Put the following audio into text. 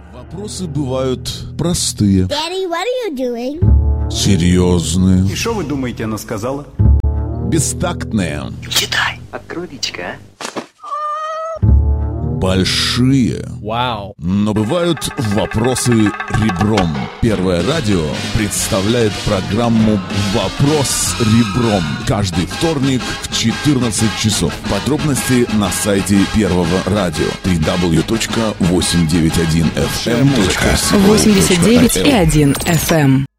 Вопросы бывают простые. Daddy, what are you doing? Серьезные. И что вы думаете, она сказала? Бестактные. Читай. Открой личико, а? Большие. Вау. Но бывают вопросы ребром. Первое радио представляет программу «Вопрос ребром» каждый вторник в 14 часов. Подробности на сайте Первого радио www.891fm.co.il 89,1 FM.